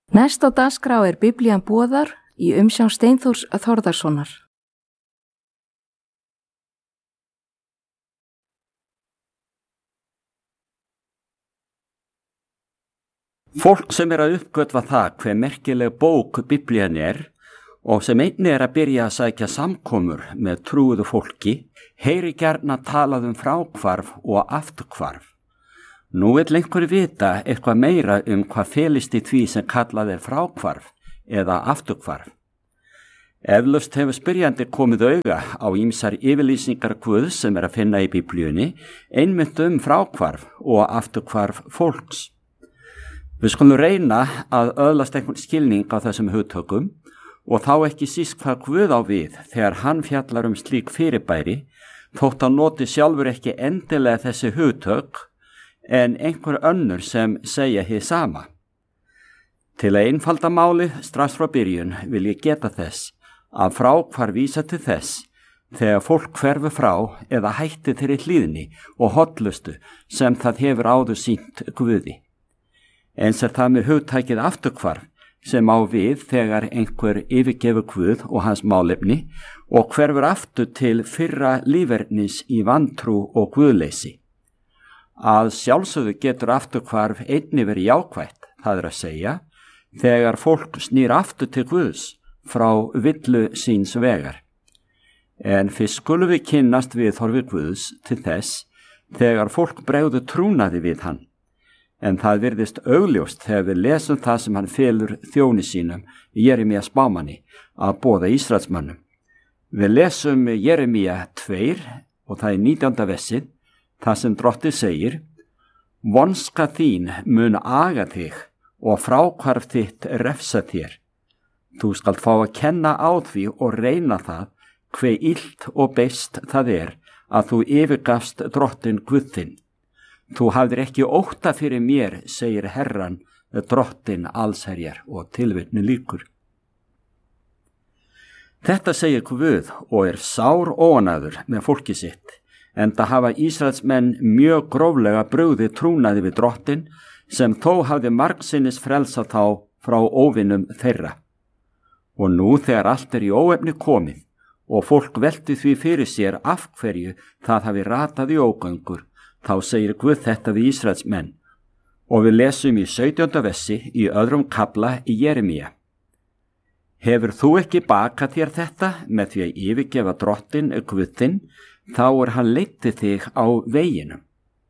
Næst á dagskrá Biblían boðar í umsjón Steinþórs Þórðarsonar. Fólk sem að uppgötva það hve merkileg bók Biblían og sem einnig að byrja að sækja samkomur með trúuðu fólki, heyri gjarna talað fráhvarf og afturhvarf. Nú vill einhver vita eitthvað meira hvað felist í því sem kallað fráhvarf eða afturhvarf. Eflaust hefur spyrjandi komið auga á ýmsar yfirlýsingar Guðs sem að finna í Biblíunni, einmitt fráhvarf og afturhvarf fólks. Við skulum reyna að öðlast einhvern skilning á þessum hugtökum og þá ekki síst hvað Guð á við þegar hann fjallar slík fyrirbæri, þótt hann noti sjálfur ekki endilega þessi hugtök en einhver önnur sem segja hið sama. Til að einfalda málið strax frá byrjun vil ég geta þess að fráhvarf vísa til þess þegar fólk hverfur frá eða hætti þeirri hlýðni og hollustu sem það hefur áður sýnt Guði. Eins það með hugtækið afturhvarf sem á við þegar einhver yfirgefur Guð og hans málefni og hverfur aftur til fyrra lífernis í vantrú og guðleysi. Að sjálfsögðu getur afturhvarf einnig verið jákvætt, það að segja, þegar fólk snýr aftur til Guðs frá villu síns vegar. En fyrst skulum við kynnast viðhorfi Guðs til þess þegar fólk bregður trúnaði við hann. En það virðist augljóst þegar við lesum það sem hann felur þjóni sínum, Jeremías spámanni, að boða Ísraelsmönnum. Við lesum Jeremía 2 og það 19. versið, það sem drottið segir: vonska þín mun aga þig og fráhvarf þitt refsa þér. Þú skalt fá að kenna á því og reyna það hve illt og beist það að þú yfirgafst drottin Guð þinn. Þú hafðir ekki ótta fyrir mér, segir Herran, drottin allsherjar, og tilvitnu lýkur. Þetta segir Guð og sár óánægður með fólki sitt, enda hafa Ísraelsmenn mjög gróflega brugðið trúnaði við drottin sem þó hafði margsinnis frelsað þá frá óvinum þeirra. Og nú þegar allt í óefni komið og fólk velti því fyrir sér af hverju það hafi ratað í ógöngur, þá segir Guð þetta við Ísraelsmenn og við lesum í 17. versi í öðrum kafla í Jeremía. Hefur þú ekki bakað þér þetta með því að yfirgefa drottin Guð þinn, þá hann leiddi þig á veginum.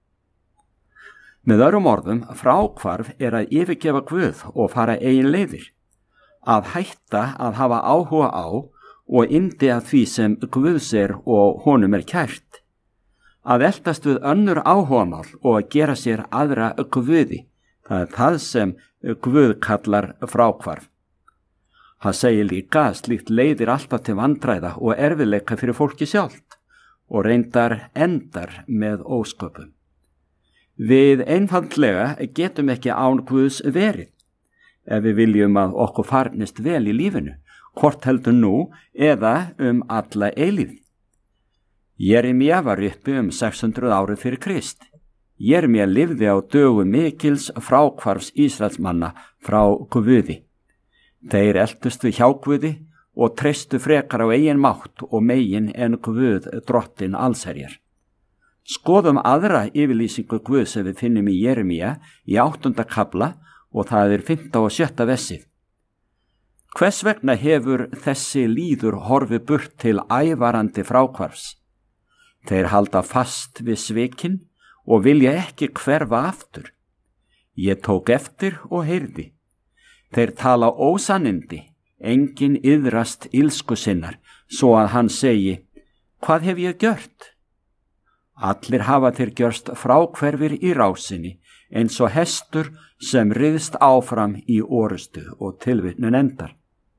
Með öðrum orðum, fráhvarf að yfirgefa Guð og fara eigin leiðir, að hætta að hafa áhuga á og yndi að því sem Guðs og honum kært, að eltast við önnur áhugamál og að gera sér aðra guði, það sem Guð kallar fráhvarf. Hann segir líka að slíkt leiðir alltaf til vandræða og erfiðleika fyrir fólki sjálft og reyndar endar með ósköpum. Við einfaldlega getum ekki án Guðs verið, ef við viljum að okkur farnist vel í lífinu, hvort heldur nú eða alla eilífð. Jeremía var uppi 600 ári fyrir Krist. Jeremía lifði á dögum mikils fráhvarfs Ísraelsmanna frá Guði. Þeir eltust við hjá Guði og treystu frekar á eigin mátt og megin en Guð drottin allsherjar. Skoðum aðra yfirlýsingu Guð sem við finnum í Jeremía í 8. kafla og það 5. og 7. versið. Hvers vegna hefur þessi líður horfið burt til ævarandi fráhvarfs? Þeir halda fast við svikin og vilja ekki hverfa aftur. Ég tók eftir og heyrði. Þeir tala ósannindi, enginn iðrast ilsku sinnar, svo að hann segi: hvað hef ég gjört? Allir hafa þeir gjörst fráhverfir í rásinni, eins og hestur sem riðst áfram í orustu, og tilvitnun endar.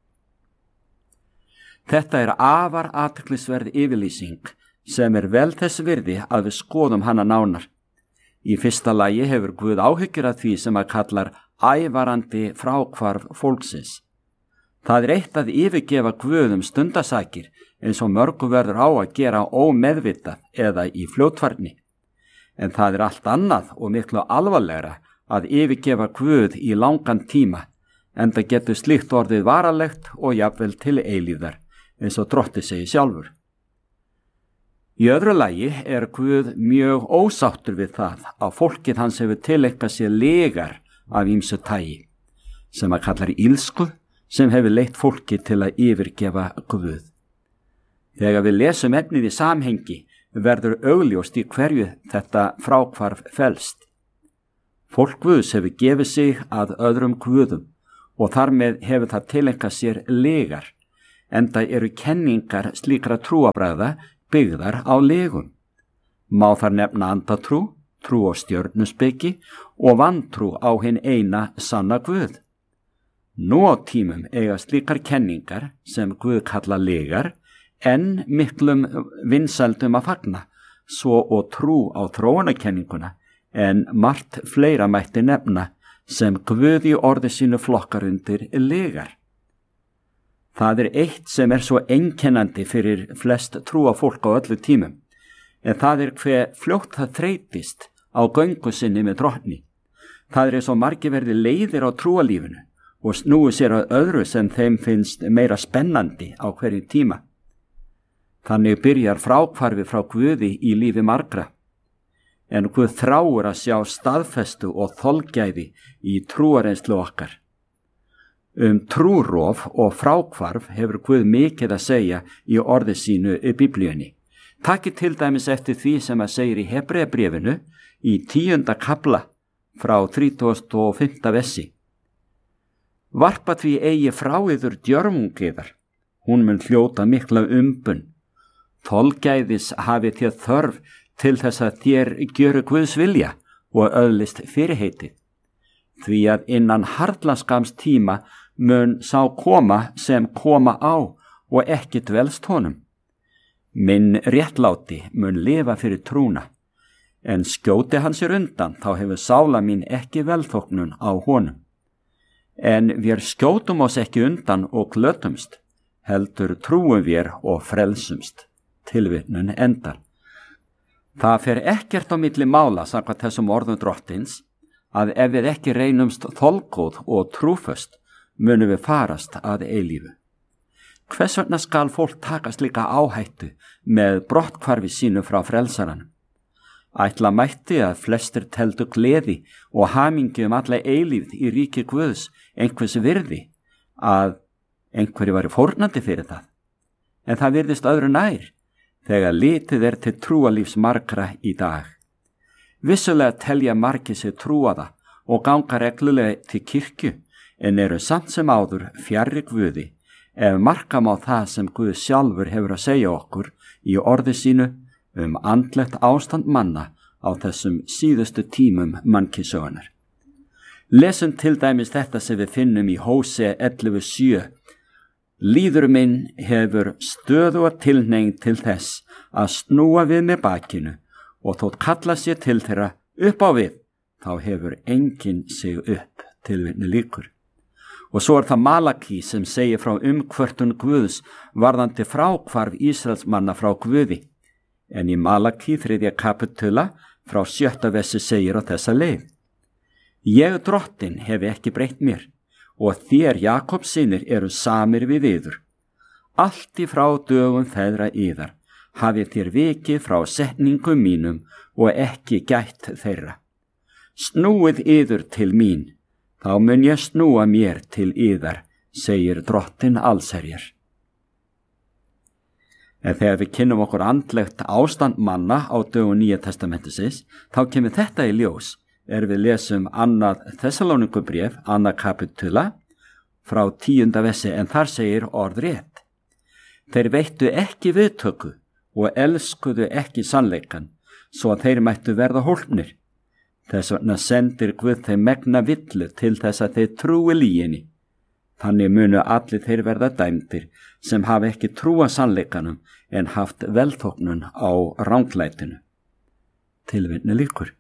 Þetta afar athyglisverð yfirlýsing sem vel þess virði að við skoðum hana nánar. Í fyrsta lagi hefur Guð áhyggjur af því sem kallar ævarandi fráhvarf fólksins. Það eitt að yfirgefa Guð stundasakir eins og mörgu verður á að gera ómeðvitað eða í fljótfærni. En það allt annað og miklu alvarlegra að yfirgefa Guð í langan tíma enda getur slíkt orðið varalegt og jafnvel til eilífðar, eins og Drottinn segir sjálfur. Í öðru lagi Guð mjög ósáttur við það að fólkið hans hefur tileinkað sér legar af ýmsu tagi, sem kallar ilsku, sem hefur leitt fólki til að yfirgefa Guð. Þegar við lesum efnið í samhengi verður augljóst í hverju þetta fráhvarf felst. Fólk Guðs hefur gefið sig að öðrum guðum og þar með hefur það tileinkað sér legar, enda eru kenningar slíkra trúarbragða byggðar á legum. Má þar nefna andatrú, trú á stjörnuspeki og vantrú á hinn eina sanna Guð. Nú á tímum eiga slíkar kenningar sem Guð kalla legar en miklum vinsældum að fagna, svo og trú á þróunarkenninguna, en margt fleira mætti nefna sem Guð í orði sínu flokkar undir legar. Það eitt sem svo einkennandi fyrir flest trúafólk á öllu tímum, en það hve fljótt það þreytist á göngu sinni með Drottni. Það svo margir verði leiðir á trúalífinu og snúi sér að öðru sem þeim finnst meira spennandi á hverju tíma. Þannig byrjar fráhvarfi frá Guði í lífi margra. En Guð þráir að sjá staðfestu og þolgæði í trúarreynslu okkar. Trúrof og fráhvarf hefur Guð mikið að segja í orði sínu í Biblíunni. Takið til dæmis eftir því sem segir í Hebreabréfinu í 10. kapla frá 35. versi. Varpa því eigi frá yður djörfungiðar, hún mun hljóta mikla umbun. Þolgæðis hafið þér þörf til þess að þér gjöru Guðs vilja og öðlist fyrirheitið. Því að innan harðlanskams tíma mun sá koma sem koma á og ekki dvelst honum. Minn réttláti mun lifa fyrir trúna, en skjóti hann sér undan þá hefur sála mín ekki velþóknun á honum. En við skjótum oss ekki undan og glötumst, heldur trúum við og frelsumst. Tilvitnun endar. Það fer ekkert á milli mála samkvæmt þessum orðum Drottins að ef við ekki reynumst þolgóð og trúföst munum við farast að eilífu. Hvers vegna skal fólk taka slíka áhættu með brotthvarfi sínu frá frelsaranum? Ætla mætti að flestir teldu gleði og hamingju alla eilífð í ríki Guðs einhvers virði, að einhverju væri fórnandi fyrir það. En það virðist öðru nær, þegar litið til trúalífs margra í dag. Vissulega telja margir sig trúaða og ganga reglulega til kirkju, en eru samt sem áður fjarri Guði, ef marka má það sem Guð sjálfur hefur að segja okkur í orði sínu andlegt ástand manna á þessum síðustu tímum mannkynssögunnar. Lesum til dæmis þetta sem við finnum í Hósea 11:7. Líður minn hefur stöðuga tilhneiging til þess að snúa við með bakinu og þótt kalla sér til þeirra upp á við, þá hefur enginn sig upp. Tilvitnun lýkur. Og svo það Malaki sem segir frá umkvörtun Guðs varðandi fráhvarf Ísraelsmanna frá Guði. En í Malaki 3. kapitula frá 7. versi segir á þessa leið. Ég Drottinn hef ekki breytt mér, og þér Jakobs synir eru samir við yður. Allt í frá dögum feðra yðar hafið þér vikið frá setningum mínum og ekki gætt þeirra. Snúið yður til mín, þá mun ég snúa mér til yðar, segir Drottinn allsherjar. En þegar við kynnum okkur andlegt ástand manna á dögum Nýja testamentisins, þá kemur þetta í ljós. Við lesum 2. Þessalónikubréf, 2. kapitula, frá 10. versi, en þar segir orðrétt. Þeir veittu ekki viðtöku og elskuðu ekki sannleikan, svo að þeir mættu verða hólpnir. Þess vegna sendir Guð þeim megna villu til þess að þeir trúi lyginni. Þannig munu allir þeir verða dæmdir sem hafa ekki trúa sannleikanum en haft velþóknun á ranglætinu. Tilvitnun lýkur.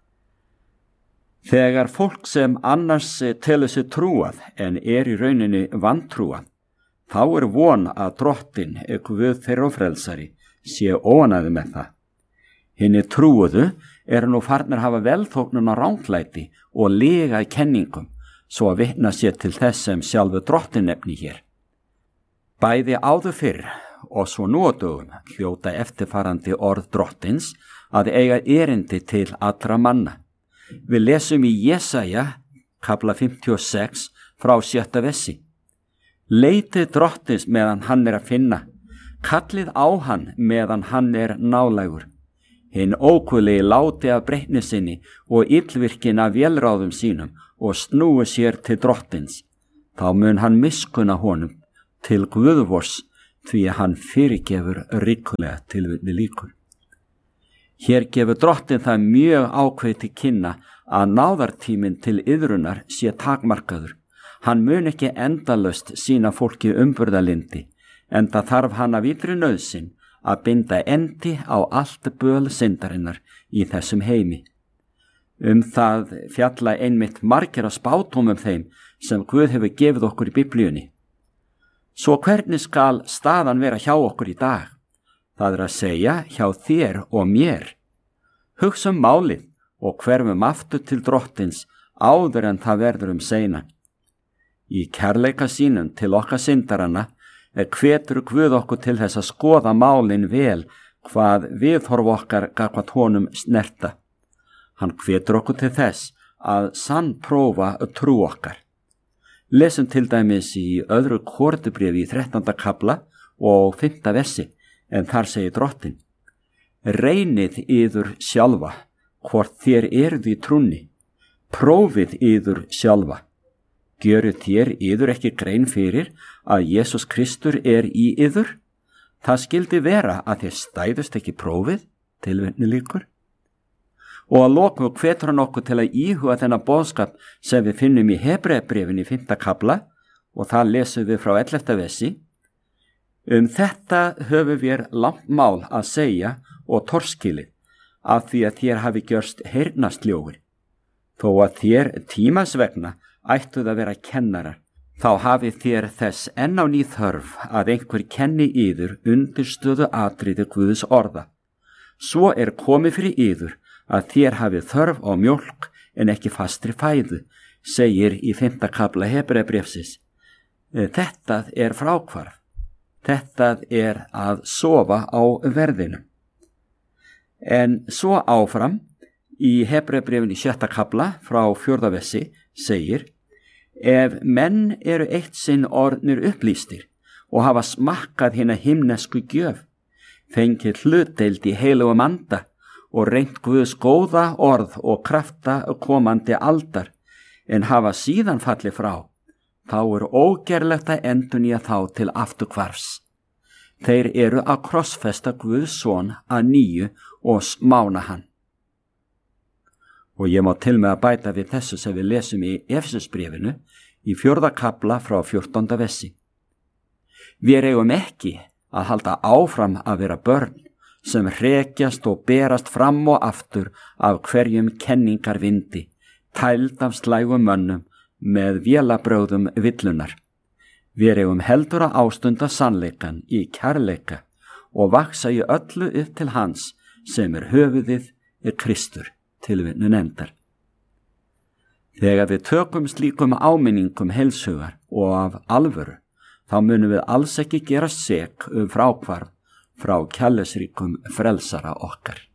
Þegar fólk sem annars telur sig trúað en í rauninni vantrúað, þá von að Drottinn, Guð þeirra og frelsari, sé óánægður með það. Hinni trúuðu nú farnir hafa velþóknun á ranglæti og lega í kenningum, svo að vitna sér til þess sem sjálfu drottin nefni hér. Bæði áður fyrr og svo nú á dögum hljóta eftirfarandi orð drottins að eiga erindi til allra manna. Við lesum í Jesaja, kafla 56 frá 7. versi. Leitið drottins meðan hann er að finna, kallið á hann meðan hann er nálægur. Hinn ókvöli láti af breytni sinni og illvirkin af vélráðum sínum og snúi sér til drottins. Þá mun hann miskunna honum til Guðvors, því að hann fyrirgefur ríkulega tilvitni líkur. Hér gefur drottin það mjög ákveðið til kynna að náðartíminn til iðrunar sé takmarkaður. Hann mun ekki endalaust sína fólki umburðarlyndi, enda þarf hann af ítri nauðsyn að binda endi á allt böl syndarinnar í þessum heimi. Það fjalla einmitt margir af spádómum þeim sem Guð hefur gefið okkur í Biblíunni. Svo hvernig skal staðan vera hjá okkur í dag? Það er að segja hjá þér og mér. Hugsum málið og hverfum aftur til drottins áður en það verður seina. Í kærleika sínum til okkar syndaranna hvetur Guð okkur til þess að skoða málin vel hvað viðhorf okkar gagnvart honum snerta. Hann hvetur okkur til þess að sannprófa trú okkar. Lesum til dæmis í öðru Korinthubréfi í 13. kafla og 5. versi, en þar segir drottin: Reynið yður sjálfa, hvort þér eruð í trúnni, prófið yður sjálfa. Gjöruð þér yður ekki grein fyrir að Jesús Kristur er í yður? Það skildi vera að þér stæðust ekki prófið, tilvitni líkur. Og að lokum hvetur hann okkur til að íhuga þennan boðskap sem við finnum í Hebreabréfinu í 5. kafla, og það lesum við frá 11. versi. Þetta höfum við langt mál að segja og torskilið, af því að þér hafi gjörst heyrnarsljóir. Þó að þér tímans vegna ættuð að vera kennarar, þá hafi þér þess enn á ný þörf að einhver kenni yður undirstöðu atriði Guðs orða. Svo er komið fyrir yður að þér hafi þörf á mjólk en ekki fastri fæðu, segir í 5. kafla Hebreabréfsins. Þetta er fráhvarf. Þetta er að sofa á verðinu. En svo áfram í Hebreabréfinu í 6. kafla frá 4. versi segir: Ef menn eru eitt sinn orðnir upplýstir og hafa smakkað hina himnesku gjöf, fengið hlutdeild í heilugum anda og reynt Guðs góða orð og krafta komandi aldar, en hafa síðan fallið frá, þá er ógerlegt að endurnýja þá til afturhvarfs. Þeir eru að krossfesta Guðs son að nýju og smána hann. Og ég má til með að bæta við þessu sem við lesum í Efesusbréfinu í 4. kafla frá 14. versi. Við eigum ekki að halda áfram að vera börn sem hrekjast og berast fram og aftur af hverjum kenningarvindi, tæld af slægum mönnum með vélabrögðum villunar. Við eigum heldur að ástunda sannleikan í kærleika og vaksa í öllu upp til hans sem er höfuðið, er Kristur, tilvitnun endar. Þegar við tökum slíkum áminningum heilshugar og af alvöru, þá munum við alls ekki gera sek fráhvarf frá kærleiksríkum frelsara okkar.